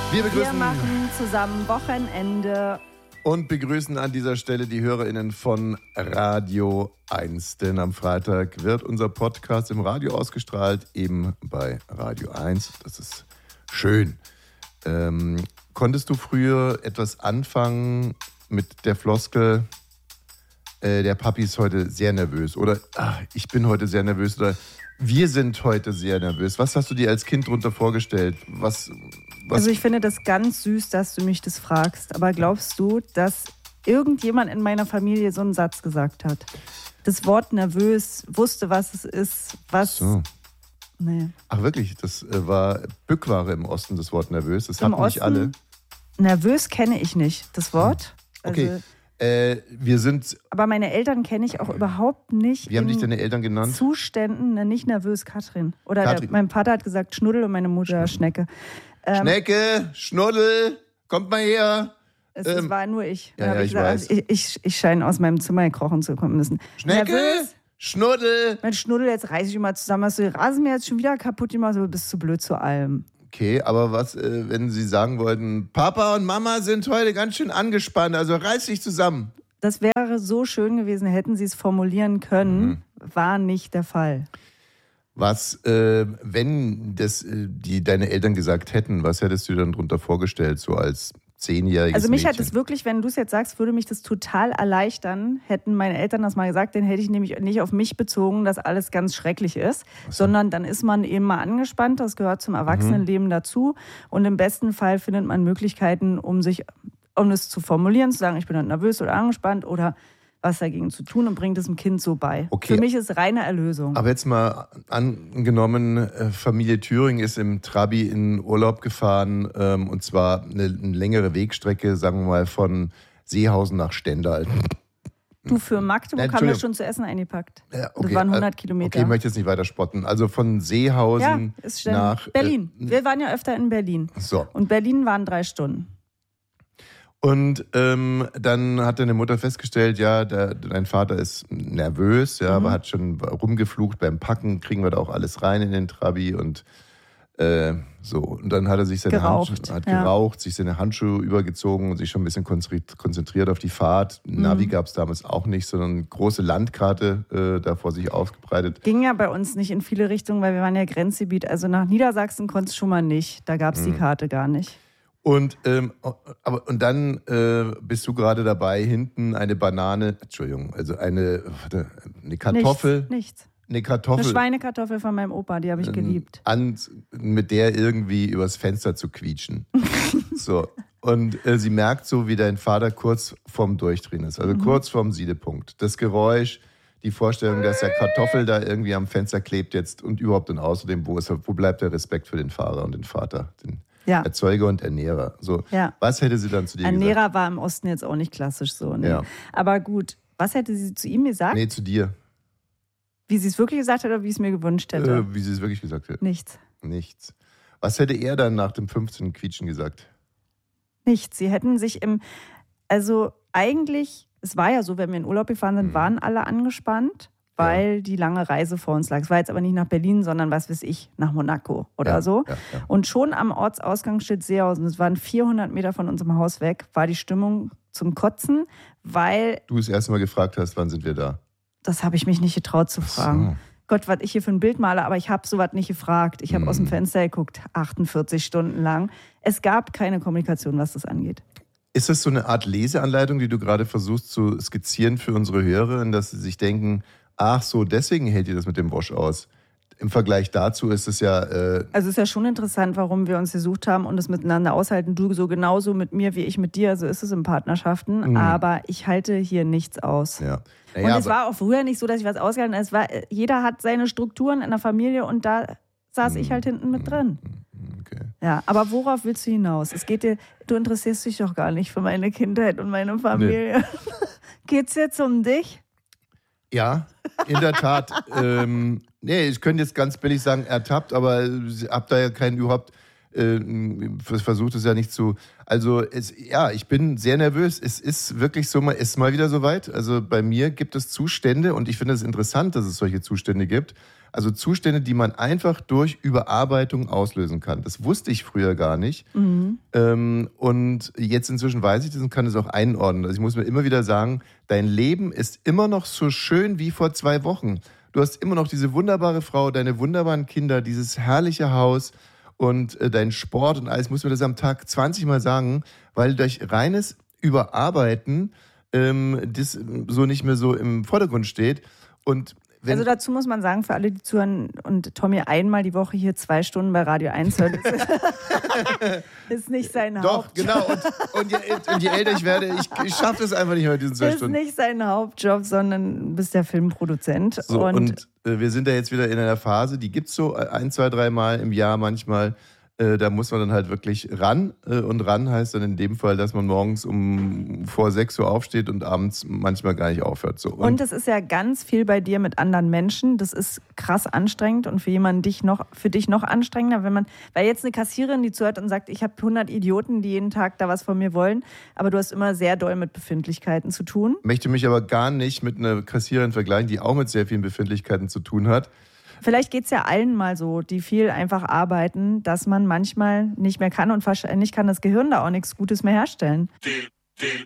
Wir machen zusammen Wochenende. Und begrüßen an dieser Stelle die HörerInnen von Radio 1. Denn am Freitag wird unser Podcast im Radio ausgestrahlt, eben bei Radio 1. Das ist schön. Konntest du früher etwas anfangen mit der Floskel, der Papi ist heute sehr nervös oder ich bin heute sehr nervös oder wir sind heute sehr nervös? Was hast du dir als Kind darunter vorgestellt? Was? Also ich finde das ganz süß, dass du mich das fragst. Aber glaubst du, dass irgendjemand in meiner Familie so einen Satz gesagt hat? Das Wort nervös, wusste, was es ist, was... So. Nee. Ach wirklich, das war Bückware im Osten, das Wort nervös. Das hatten nicht alle. Nervös kenne ich nicht, das Wort. Okay. Also, wir sind... Aber meine Eltern kenne ich auch überhaupt nicht. Wie haben dich deine Eltern genannt? Zuständen, nicht nervös, Katrin. Oder Katrin. Mein Vater hat gesagt Schnuddel und meine Mutter Schnecke. Schnecke, Schnuddel, kommt mal her. Es war nur ich. Ja, ich weiß. Ich scheine aus meinem Zimmer gekrochen zu kommen müssen. Schnecke, nervös? Schnuddel. Mensch, Schnuddel, jetzt reiß ich mal zusammen. Hast du den Rasenmäher jetzt schon wieder kaputt gemacht? Du bist zu blöd zu allem. Okay, aber was, wenn Sie sagen wollten, Papa und Mama sind heute ganz schön angespannt, also reiß dich zusammen. Das wäre so schön gewesen, hätten Sie es formulieren können. War nicht der Fall. Was, wenn das deine Eltern gesagt hätten, was hättest du dann drunter vorgestellt, so als 10-jähriges Also mich Mädchen? hat es wirklich, wenn du es jetzt sagst, würde mich das total erleichtern, hätten meine Eltern das mal gesagt, dann hätte ich nämlich nicht auf mich bezogen, dass alles ganz schrecklich ist, sondern dann ist man eben mal angespannt, das gehört zum Erwachsenenleben dazu und im besten Fall findet man Möglichkeiten, um es zu formulieren, zu sagen, ich bin dann nervös oder angespannt oder was dagegen zu tun und bringt es dem Kind so bei. Okay. Für mich ist reine Erlösung. Aber jetzt mal angenommen, Familie Thüring ist im Trabi in Urlaub gefahren und zwar eine längere Wegstrecke, sagen wir mal von Seehausen nach Stendal. Du, für Magdeburg haben wir schon zu essen eingepackt. Ja, okay. Das waren 100 Kilometer. Okay, ich möchte jetzt nicht weiter spotten. Also von Seehausen nach... Berlin. Wir waren ja öfter in Berlin. So. Und Berlin waren 3 Stunden. Und dann hat deine Mutter festgestellt, ja, dein Vater ist nervös, ja, aber hat schon rumgeflucht beim Packen, kriegen wir da auch alles rein in den Trabi und so. Und dann hat er sich geraucht, sich seine Handschuhe übergezogen und sich schon ein bisschen konzentriert auf die Fahrt. Navi gab es damals auch nicht, sondern eine große Landkarte da vor sich ausgebreitet. Ging ja bei uns nicht in viele Richtungen, weil wir waren ja Grenzgebiet. Also nach Niedersachsen konntest du schon mal nicht. Da gab es die Karte gar nicht. Und dann bist du gerade dabei, hinten eine Kartoffel. Nichts. Eine Kartoffel. Eine Schweinekartoffel von meinem Opa, die habe ich geliebt. Mit der irgendwie übers Fenster zu quietschen. So. Und sie merkt so, wie dein Vater kurz vorm Durchdrehen ist, also kurz vorm Siedepunkt. Das Geräusch, die Vorstellung, dass der Kartoffel da irgendwie am Fenster klebt jetzt und überhaupt und außerdem, wo bleibt der Respekt für den Fahrer und den Vater? Erzeuger und Ernährer. So, was hätte sie dann zu dir gesagt? Ernährer war im Osten jetzt auch nicht klassisch so. Ne? Ja. Aber gut, was hätte sie zu ihm gesagt? Nee, zu dir. Wie sie es wirklich gesagt hat oder wie ich es mir gewünscht hätte? Wie sie es wirklich gesagt hätte. Nichts. Was hätte er dann nach dem 15. Quietschen gesagt? Nichts. Sie hätten sich also eigentlich, es war ja so, wenn wir in Urlaub gefahren sind, waren alle angespannt, weil die lange Reise vor uns lag. Es war jetzt aber nicht nach Berlin, sondern was weiß ich, nach Monaco oder so. Ja. Und schon am Ortsausgangsschild Seehausen, das waren 400 Meter von unserem Haus weg, war die Stimmung zum Kotzen, weil... Du das erste Mal gefragt hast, wann sind wir da? Das habe ich mich nicht getraut zu fragen. So. Gott, was ich hier für ein Bild male, aber ich habe sowas nicht gefragt. Ich habe aus dem Fenster geguckt, 48 Stunden lang. Es gab keine Kommunikation, was das angeht. Ist das so eine Art Leseanleitung, die du gerade versuchst zu skizzieren für unsere Hörerinnen, dass sie sich denken, ach so, deswegen hält ihr das mit dem Wosch aus? Im Vergleich dazu ist es ja... Also es ist ja schon interessant, warum wir uns gesucht haben und es miteinander aushalten. Du so genauso mit mir wie ich mit dir, so ist es in Partnerschaften. Aber ich halte hier nichts aus. Ja. Und es war auch früher nicht so, dass ich was ausgehalten habe. Jeder hat seine Strukturen in der Familie und da saß ich halt hinten mit drin. Okay. Ja, aber worauf willst du hinaus? Du interessierst dich doch gar nicht für meine Kindheit und meine Familie. Nee. Geht's jetzt um dich? Ja, in der Tat. Ich könnte jetzt ganz billig sagen, ertappt, aber habt da ja keinen überhaupt versucht es ja nicht zu. Also, ich bin sehr nervös. Es ist wirklich so, ist mal wieder soweit. Also, bei mir gibt es Zustände und ich finde es interessant, dass es solche Zustände gibt. Also Zustände, die man einfach durch Überarbeitung auslösen kann. Das wusste ich früher gar nicht. Und jetzt inzwischen weiß ich das und kann es auch einordnen. Also ich muss mir immer wieder sagen, dein Leben ist immer noch so schön wie vor 2 Wochen. Du hast immer noch diese wunderbare Frau, deine wunderbaren Kinder, dieses herrliche Haus und deinen Sport und alles. Muss mir das am Tag 20 Mal sagen, weil durch reines Überarbeiten das so nicht mehr so im Vordergrund steht. Und also dazu muss man sagen, für alle, die zuhören und Tommy einmal die Woche hier 2 Stunden bei Radio 1 hört, ist nicht sein Hauptjob. Doch, genau. Und je älter ich werde, ich schaffe es einfach nicht mehr, diesen 2 Stunden. Ist nicht sein Hauptjob, sondern bist der Filmproduzent. So, und wir sind da jetzt wieder in einer Phase, die gibt es so 1, 2, 3 Mal im Jahr manchmal. Da muss man dann halt wirklich ran. Und ran heißt dann in dem Fall, dass man morgens vor 6 Uhr aufsteht und abends manchmal gar nicht aufhört. So. Und das ist ja ganz viel bei dir mit anderen Menschen. Das ist krass anstrengend und für jemanden für dich noch anstrengender, weil jetzt eine Kassiererin, die zuhört und sagt, ich habe 100 Idioten, die jeden Tag da was von mir wollen, aber du hast immer sehr doll mit Befindlichkeiten zu tun. Möchte mich aber gar nicht mit einer Kassiererin vergleichen, die auch mit sehr vielen Befindlichkeiten zu tun hat. Vielleicht geht es ja allen mal so, die viel einfach arbeiten, dass man manchmal nicht mehr kann und wahrscheinlich kann das Gehirn da auch nichts Gutes mehr herstellen. Die